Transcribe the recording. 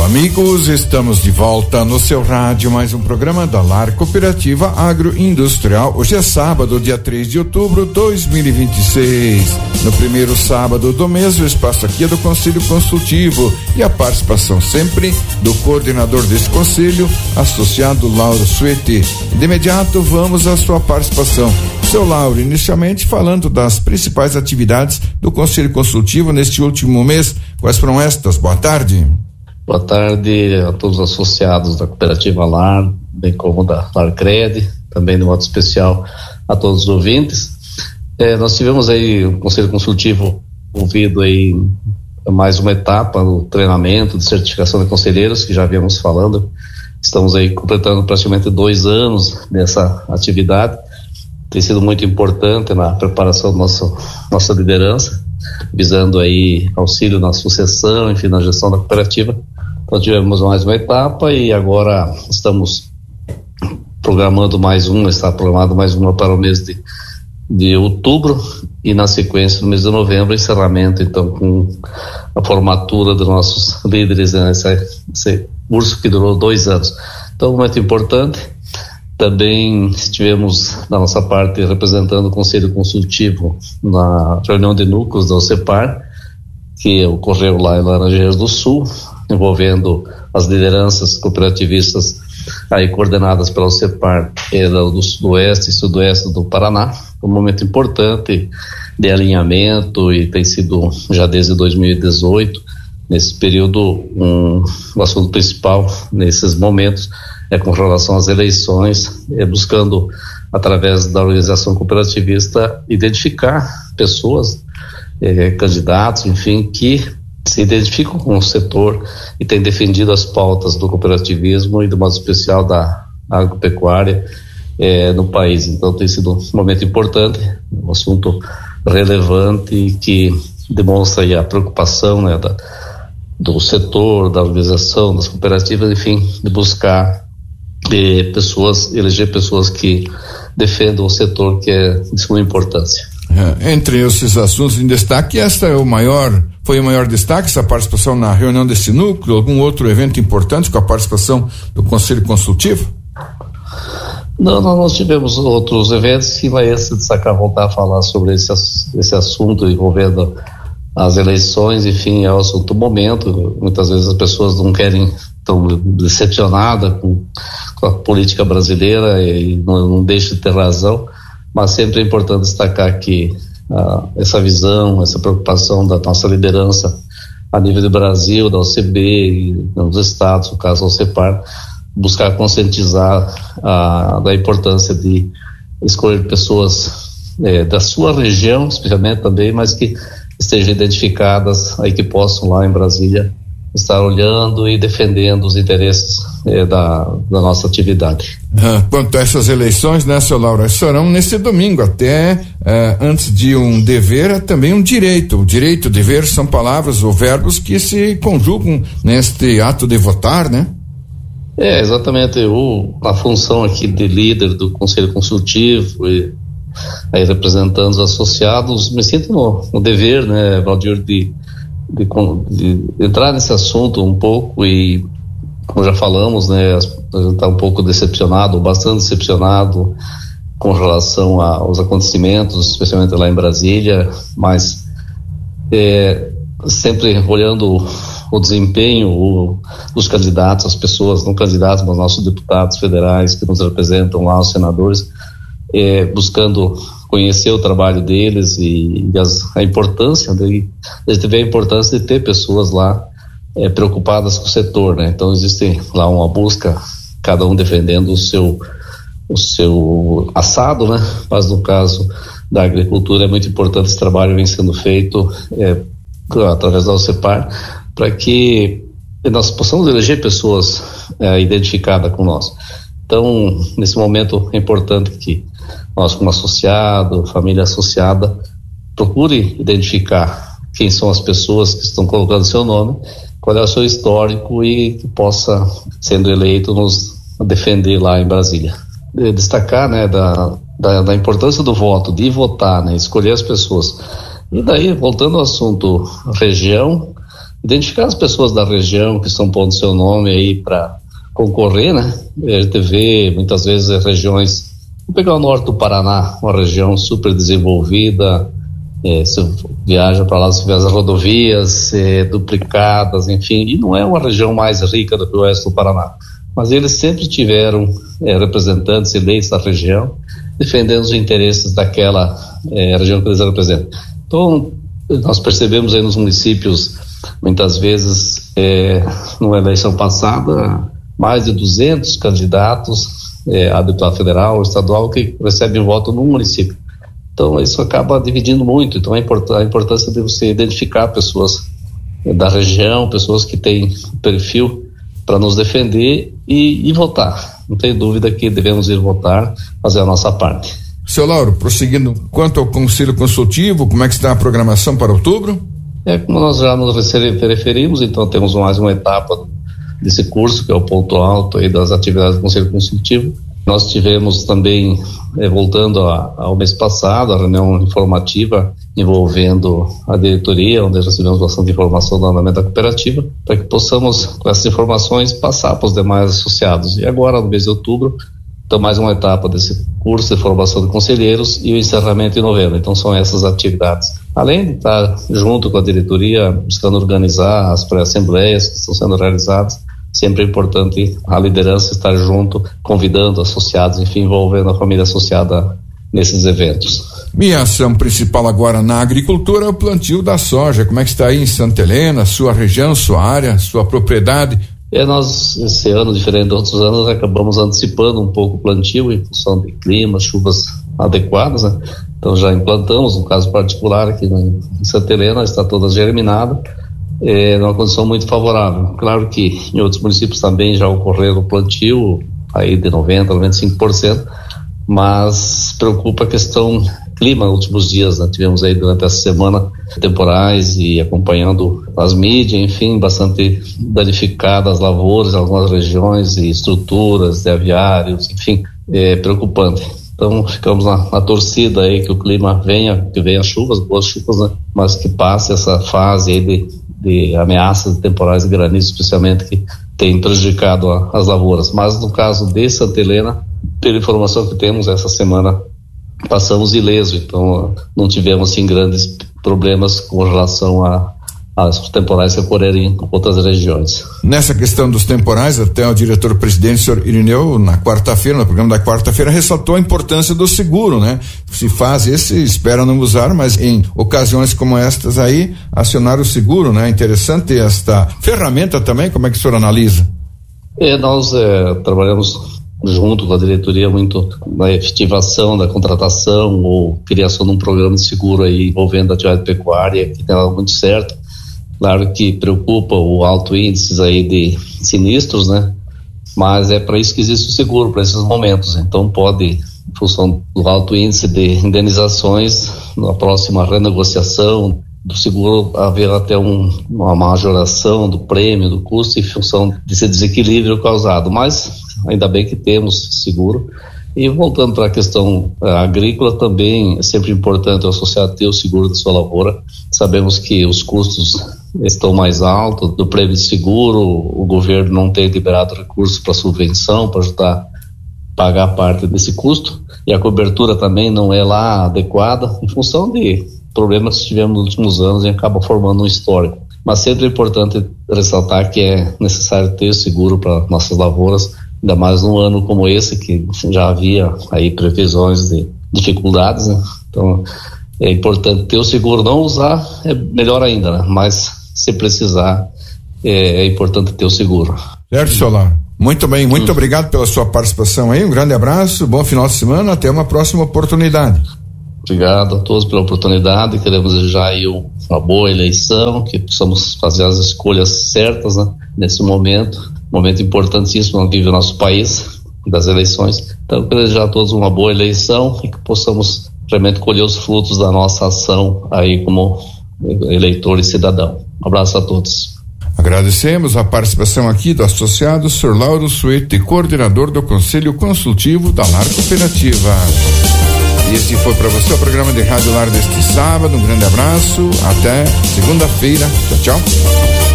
Alô, amigos, estamos de volta no seu rádio, mais um programa da Lar Cooperativa Agroindustrial. Hoje é sábado, dia 3 de outubro de 2026. No primeiro sábado do mês, o espaço aqui é do Conselho Consultivo e a participação sempre do coordenador desse conselho, associado Lauro Suete. De imediato, vamos à sua participação. Seu Lauro, inicialmente falando das principais atividades do Conselho Consultivo neste último mês, quais foram estas? Boa tarde. Boa tarde a todos os associados da Cooperativa Lar, bem como da Larcred, também de modo especial a todos os ouvintes. Nós tivemos aí o Conselho Consultivo envolvido aí mais uma etapa no treinamento de certificação de conselheiros, que já viemos falando. Estamos aí completando praticamente 2 anos dessa atividade. Tem sido muito importante na preparação da nossa liderança, visando aí auxílio na sucessão, enfim, na gestão da cooperativa. Então tivemos mais uma etapa e agora estamos programando está programado mais uma para o mês de outubro e na sequência no mês de novembro, encerramento então com a formatura dos nossos líderes nesse curso que durou 2 anos. Então, muito importante. Também estivemos, da nossa parte, representando o Conselho Consultivo na reunião de núcleos da OCEPAR, que ocorreu lá em Laranjeiras do Sul, envolvendo as lideranças cooperativistas aí coordenadas pela OCEPAR do Sudoeste e Sudoeste do Paraná. Um momento importante de alinhamento e tem sido já desde 2018, nesse período, o assunto principal nesses momentos com relação às eleições, buscando, através da organização cooperativista, identificar pessoas, candidatos, enfim, que se identificam com o setor e têm defendido as pautas do cooperativismo e, de modo especial, da agropecuária no país. Então, tem sido um momento importante, um assunto relevante que demonstra aí a preocupação, né, do setor, da organização, das cooperativas, enfim, de buscar eleger pessoas que defendam o setor, que é de suma importância. Entre esses assuntos em destaque, foi o maior destaque, essa participação na reunião desse núcleo, algum outro evento importante com a participação do Conselho Consultivo? Não, nós tivemos outros eventos, que vai destacar, voltar a falar sobre esse assunto envolvendo as eleições, enfim, é o assunto do momento. Muitas vezes as pessoas não querem, estão decepcionadas com a política brasileira e não deixam de ter razão, mas sempre é importante destacar que essa visão, essa preocupação da nossa liderança a nível do Brasil, da OCB e dos estados, no caso da OCEPAR, buscar conscientizar da importância de escolher pessoas da sua região, especialmente também, mas que estejam identificadas aí, que possam lá em Brasília estar olhando e defendendo os interesses da nossa atividade. Quanto a essas eleições, né, seu Lauro, serão nesse domingo, até antes de um dever, é também um direito. O direito, o dever são palavras ou verbos que se conjugam neste ato de votar, né? Exatamente. A função aqui de líder do Conselho Consultivo e aí representando os associados, me sinto no dever, né, Valdir, de entrar nesse assunto um pouco e, como já falamos, né, a gente está um pouco decepcionado, bastante decepcionado com relação aos acontecimentos, especialmente lá em Brasília, mas sempre olhando o desempenho dos candidatos, as pessoas, não candidatos, mas nossos deputados federais que nos representam lá, os senadores, buscando conhecer o trabalho deles e a importância eles tiveram a importância de ter pessoas lá preocupadas com o setor, né? Então existe lá uma busca, cada um defendendo o seu assado, né? Mas no caso da agricultura é muito importante esse trabalho vem sendo feito através da OCEPAR, para que nós possamos eleger pessoas identificadas com nós. Então, nesse momento é importante que nós, como associado, família associada, procure identificar quem são as pessoas que estão colocando seu nome, qual é o seu histórico e que possa, sendo eleito, nos defender lá em Brasília. Destacar, né, da importância do voto, de votar, né, escolher as pessoas. E daí, voltando ao assunto região, identificar as pessoas da região que estão pondo seu nome aí para concorrer, né? A gente vê muitas vezes regiões, vou pegar o norte do Paraná, uma região super desenvolvida, você viaja para lá, você vê as rodovias duplicadas, enfim, e não é uma região mais rica do que o oeste do Paraná, mas eles sempre tiveram representantes eleitos da região, defendendo os interesses daquela região que eles representam. Então, nós percebemos aí nos municípios, muitas vezes, numa eleição passada, mais de 200 candidatos a deputado federal ou estadual que recebem voto no município. Então, isso acaba dividindo muito. Então, a importância de você identificar pessoas da região, pessoas que têm perfil para nos defender e votar. Não tem dúvida que devemos ir votar, fazer a nossa parte. Seu Lauro, prosseguindo, quanto ao Conselho Consultivo, como é que está a programação para outubro? Como nós já nos referimos, então temos mais uma etapa desse curso, que é o ponto alto aí das atividades do Conselho Consultivo. Nós tivemos também, voltando ao mês passado, a reunião informativa envolvendo a diretoria, onde recebemos bastante informação do andamento da cooperativa, para que possamos, com essas informações, passar para os demais associados. E agora, no mês de outubro, então mais uma etapa desse curso de formação de conselheiros e o encerramento em novembro. Então são essas atividades. Além de estar junto com a diretoria, buscando organizar as pré-assembleias que estão sendo realizadas, sempre é importante a liderança estar junto, convidando associados, enfim, envolvendo a família associada nesses eventos. Minha ação principal agora na agricultura é o plantio da soja. Como é que está aí em Santa Helena, sua região, sua área, sua propriedade? Nós, esse ano, diferente de outros anos, acabamos antecipando um pouco o plantio em função de clima, chuvas adequadas, né? Então já implantamos, no caso particular aqui em Santa Helena, está toda germinada, numa condição muito favorável. Claro que em outros municípios também já ocorreu o plantio, aí de 90%, 95%, mas preocupa a questão clima nos últimos dias, né? Tivemos aí durante essa semana temporais e acompanhando as mídias, enfim, bastante danificadas as lavouras em algumas regiões e estruturas de aviários, enfim, preocupante. Então ficamos na torcida aí que o clima que venha chuvas, boas chuvas, né? Mas que passe essa fase aí de ameaças de temporais de granizo, especialmente, que tem prejudicado as lavouras. Mas no caso de Santa Helena, pela informação que temos essa semana, passamos ileso, então não tivemos assim grandes problemas com relação aos temporais que ocorrerem em outras regiões. Nessa questão dos temporais, até o diretor-presidente, senhor Irineu, na quarta-feira, no programa da quarta-feira, ressaltou a importância do seguro, né? Se faz esse, espera não usar, mas em ocasiões como estas aí, acionar o seguro, né? Interessante esta ferramenta também, como é que o senhor analisa? Nós trabalhamos junto com a diretoria muito na efetivação da contratação ou criação de um programa de seguro aí envolvendo a atividade pecuária, que tem dado muito certo. Claro que preocupa o alto índice aí de sinistros, né? Mas é para isso que existe o seguro, para esses momentos. Então pode, em função do alto índice de indenizações, na próxima renegociação do seguro haver até uma majoração do prêmio, do custo, em função desse desequilíbrio causado. Mas ainda bem que temos seguro. E voltando para a questão agrícola, também é sempre importante o associado ter o seguro da sua lavoura. Sabemos que os custos estão mais altos do prêmio de seguro, o governo não tem liberado recursos para subvenção, para ajudar a pagar parte desse custo, e a cobertura também não é lá adequada, em função de problemas que tivemos nos últimos anos e acaba formando um histórico. Mas sempre é importante ressaltar que é necessário ter seguro para nossas lavouras, ainda mais num ano como esse, que já havia aí previsões de dificuldades, né? Então é importante ter o seguro, não usar é melhor ainda, né? Mas se precisar é importante ter o seguro. Certo, Solar. Muito bem, muito obrigado pela sua participação aí, um grande abraço, bom final de semana, até uma próxima oportunidade. Obrigado a todos pela oportunidade, queremos desejar aí uma boa eleição, que possamos fazer as escolhas certas, né, nesse momento importantíssimo que vive o nosso país, das eleições. Então, quero desejar a todos uma boa eleição e que possamos realmente colher os frutos da nossa ação aí como eleitor e cidadão. Um abraço a todos. Agradecemos a participação aqui do associado Sr. Lauro Suete, coordenador do Conselho Consultivo da Lar Cooperativa. E esse foi para você o programa de Rádio Lar deste sábado. Um grande abraço, até segunda-feira. Tchau, tchau.